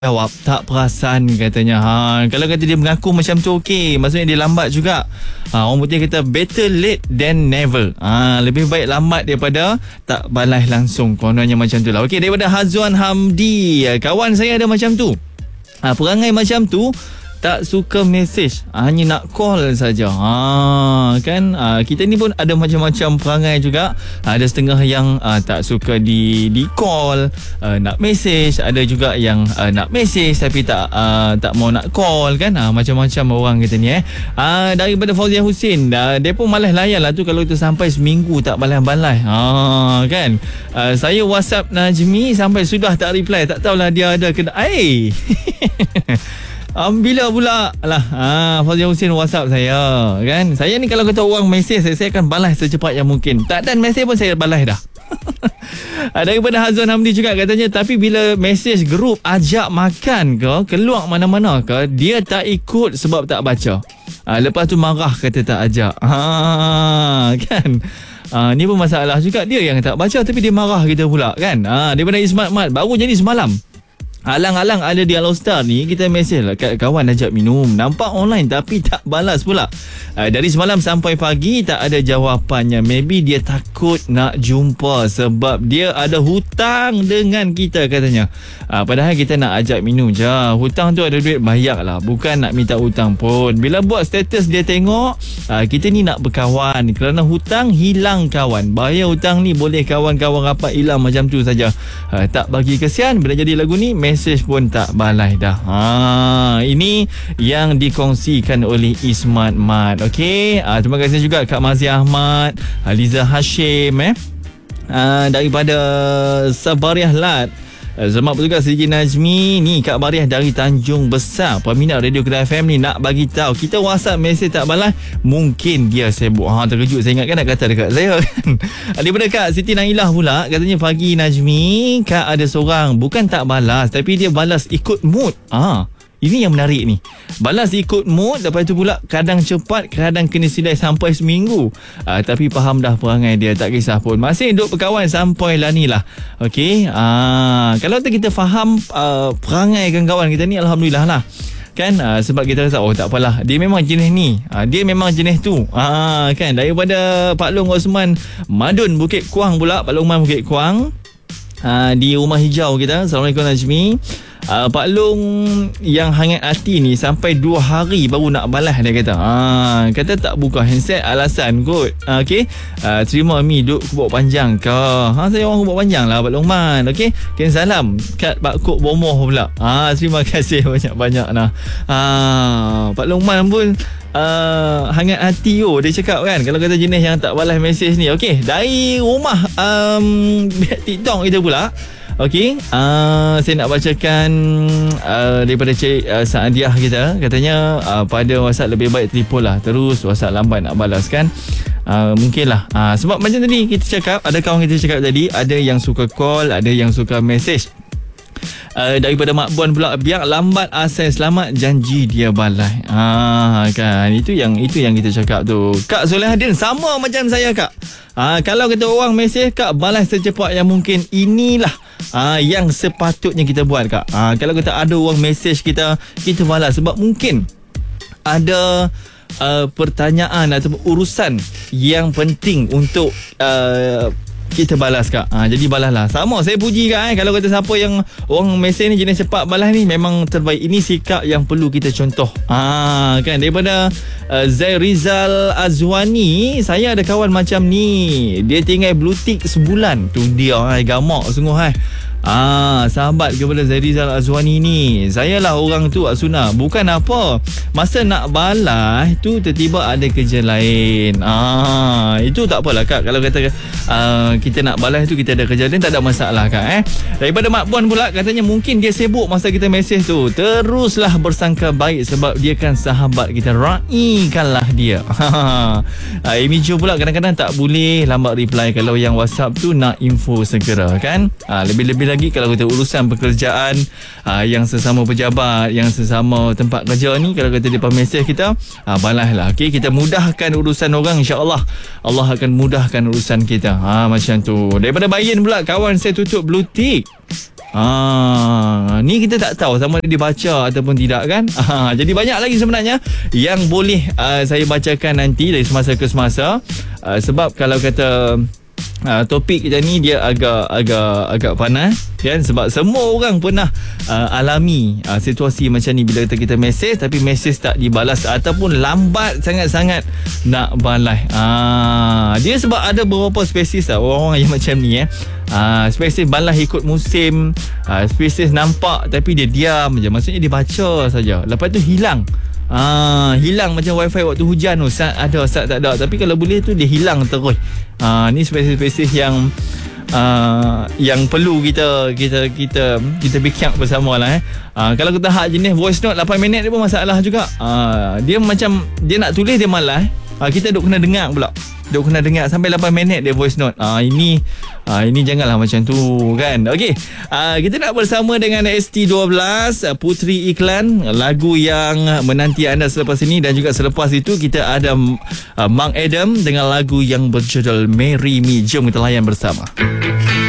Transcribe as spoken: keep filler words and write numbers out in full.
jawab, tak perasan katanya. Ha, kalau kata dia mengaku macam tu okey, maksudnya dia lambat juga. Ha, orang putih kata better late than never. Ha, lebih baik lambat daripada tak balas langsung. Kononnya macam tu lah. Okey, daripada Hazwan Hamdi, kawan saya ada macam tu. Ha, perangai macam tu, tak suka mesej, hanya nak call saja. Ha, kan ha, kita ni pun ada macam-macam perangai juga. Ada setengah yang ha, tak suka di di call, ha, nak mesej. Ada juga yang ha, nak mesej tapi tak ha, tak mau nak call kan. Ha, macam-macam orang kita ni eh. Ha, daripada Fauzia Husin, ha, dia pun malas layan lah tu kalau kita sampai seminggu tak balas-balas. Ha, kan. Ha, saya WhatsApp Najmi sampai sudah tak reply. Tak tahulah dia ada kena. Eh. Um, bila pula lah ah, Fauzia Husin WhatsApp saya kan. Saya ni kalau kata orang mesej saya, saya akan balas secepat yang mungkin. Tak dan mesej pun saya balas dah. Daripada Hazwan Hamdi juga katanya, tapi bila mesej grup ajak makan ke, keluar mana-mana ke, dia tak ikut sebab tak baca. ah, Lepas tu marah kata tak ajak. ha, Kan ah, ni pun masalah juga. Dia yang tak baca tapi dia marah kita pula kan. ah, Daripada Ismat Mat, baru jadi semalam, alang-alang ada di Alostar ni, kita mesej lah kat kawan ajak minum, nampak online tapi tak balas pula. uh, Dari semalam sampai pagi tak ada jawapannya. Maybe dia takut nak jumpa sebab dia ada hutang dengan kita katanya. uh, Padahal kita nak ajak minum je. Hutang tu ada duit bayar lah, bukan nak minta hutang pun. Bila buat status dia tengok uh, kita ni nak berkawan, kerana hutang hilang kawan. Bahaya hutang ni, boleh kawan-kawan rapat hilang macam tu saja. uh, Tak bagi kesian. Bila jadi lagu ni mesej pun tak balai dah. Ha, ini yang dikongsikan oleh Ismat Mat. Okey, ha, terima kasih juga Kak Mazi Ahmad, Liza Hashim eh. Ha, daripada Sabariah Lat. Selamat bertugas Siti Najmi. Ni Kak Bariah dari Tanjung Besar, peminat Radio Kedah F M ni, nak bagi tahu kita WhatsApp mesej tak balas, mungkin dia sibuk. Ha, terkejut saya ingatkan nak kata dekat saya kan. Daripada Kak Siti Nailah pula katanya, pagi Najmi, Kak ada seorang bukan tak balas tapi dia balas ikut mood. Ah, ha. Ini yang menarik ni. Balas ikut mood, lepas tu pula kadang cepat, kadang kena silai sampai seminggu. Uh, tapi faham dah perangai dia, tak kisah pun. Masih duduk berkawan sampai lah ni lah. Okey. Uh, kalau kita faham uh, perangai kawan kita ni, Alhamdulillah lah. Kan uh, sebab kita rasa oh tak apalah, dia memang jenis ni, uh, dia memang jenis tu. uh, Kan. Daripada Pak Long Osman Madun Bukit Kuang pula, Pak Long Osman Bukit Kuang, uh, di rumah hijau kita. Assalamualaikum Najmi. Uh, Pak Long yang hangat hati ni sampai dua hari baru nak balas dia kata. Ah, kata tak buka handset alasan kot. Ah, okey. Uh, terima mi duk kubuk panjang ke. Ha, saya orang kubuk panjang lah Pak Longman. Okey. Kirim salam kat Pak Kok Bomoh pula. Ah, terima kasih banyak-banyak nah. Ah, Pak Longman pun uh, hangat hati oh, dia cakap kan, kalau kata jenis yang tak balas mesej ni. Okey, dari rumah um, TikTok kita pula. Okey, uh, saya nak bacakan uh, daripada Cik uh, Saadiah kita. Katanya uh, pada WhatsApp lebih baik telefon lah, terus WhatsApp lambat nak balas kan. Uh, mungkin lah uh, sebab macam tadi kita cakap, ada kawan kita cakap tadi, ada yang suka call, ada yang suka message. Uh, daripada Mak Bon pula, biar lambat asal selamat, janji dia balai. Ah, kan, itu yang itu yang kita cakap tu. Kak Solehadin sama macam saya Kak. Ah, kalau kita orang mesej Kak, balas secepat yang mungkin. Inilah ah, yang sepatutnya kita buat Kak. Ah, kalau kita ada orang mesej kita, kita balas sebab mungkin ada uh, pertanyaan atau urusan yang penting untuk uh, kita balas Kak. Ha, jadi balaslah. Sama saya puji Kak eh. Kalau kata siapa yang orang mesej ni jenis cepat balas ni, memang terbaik. Ini sikap yang perlu kita contoh. Ha, kan. Daripada uh, Zairizal Azwani, saya ada kawan macam ni. Dia tinggal blue tick sebulan. Tu dia hai, gamak sungguh hai. Ah, sahabat kepada Zairizal Azwani ni, saya lah orang tu Asuna. Bukan apa, masa nak balas tu tiba-tiba ada kerja lain. Ah, itu tak apalah Kak. Kalau kata uh, kita nak balas tu kita ada kerja lain, tak ada masalah Kak eh. Daripada Mak Bon pula katanya, mungkin dia sibuk masa kita mesej tu. Teruslah bersangka baik sebab dia kan sahabat kita. Raikanlah dia. Ah, Amy Jo pula kadang-kadang tak boleh lambat reply kalau yang WhatsApp tu nak info segera kan. Ah, lebih-lebih lagi kalau kita urusan pekerjaan, aa, yang sesama pejabat, yang sesama tempat kerja ni, kalau kata depa mesej kita, aa, balaslah. Okey, kita mudahkan urusan orang, insya-Allah Allah akan mudahkan urusan kita. Ha, macam tu. Daripada Bayin pula, kawan saya tutup blue tick. Ah, ni kita tak tahu sama ada dia baca ataupun tidak kan. Ah, jadi banyak lagi sebenarnya yang boleh uh, saya bacakan nanti dari semasa ke semasa. Uh, sebab kalau kata Uh, topik kita ni dia agak agak agak panas kan, sebab semua orang pernah uh, alami uh, situasi macam ni bila kita, kita mesej tapi mesej tak dibalas ataupun lambat sangat-sangat nak balas. Uh, dia sebab ada beberapa spesies lah orang-orang yang macam ni eh. Uh, spesies balas ikut musim, uh, spesies nampak tapi dia diam je, maksudnya dia baca saja lepas tu hilang. Ah, hilang macam wifi waktu hujan tu, saat ada saat tak ada, tapi kalau boleh tu dia hilang terus. Ah, ni spesies-spesies yang uh, yang perlu kita kita kita kita backup bersama lah eh. Ah, kalau kita hak jenis voice note lapan minit dia pun masalah juga. Ah, dia macam dia nak tulis dia malas. Ah, kita duk kena dengar pula. Duk kena dengar sampai lapan minit dia voice note. Ah, ini ah, ini janganlah macam tu kan. Okey. Ah, kita nak bersama dengan S T dua belas Putri Iklan, lagu yang menanti anda selepas ini, dan juga selepas itu kita ada uh, Mang Adam dengan lagu yang berjudul Marry Me. Jom kita layan bersama.